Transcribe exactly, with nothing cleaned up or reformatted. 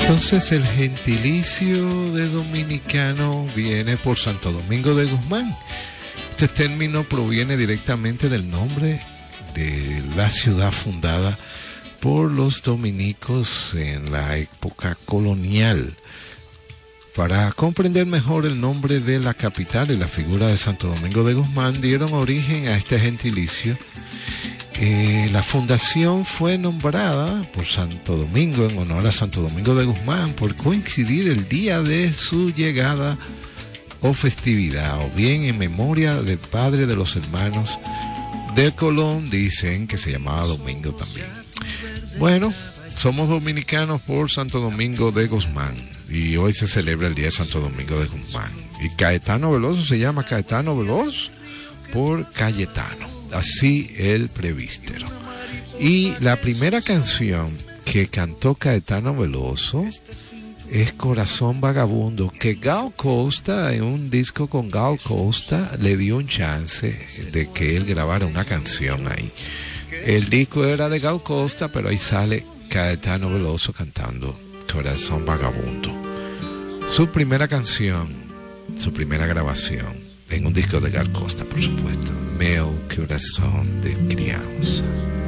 Entonces el gentilicio de dominicano viene por Santo Domingo de Guzmán. Este término proviene directamente del nombre de la ciudad fundada por los dominicos en la época colonial. Para comprender mejor el nombre de la capital y la figura de Santo Domingo de Guzmán, dieron origen a este gentilicio. Eh, la fundación fue nombrada por Santo Domingo en honor a Santo Domingo de Guzmán por coincidir el día de su llegada o festividad, o bien en memoria del padre de los hermanos de Colón, dicen que se llamaba Domingo también. Bueno, somos dominicanos por Santo Domingo de Guzmán y hoy se celebra el día de Santo Domingo de Guzmán. Y Caetano Veloso se llama Caetano Veloso por Cayetano, así el prevístero. Y la primera canción que cantó Caetano Veloso es Corazón Vagabundo, que Gal Costa, en un disco con Gal Costa, le dio un chance de que él grabara una canción ahí. El disco era de Gal Costa, pero ahí sale Caetano Veloso cantando Corazón Vagabundo. Su primera canción, su primera grabación, en un disco de Gal Costa, por supuesto, Meu Coração de Criança.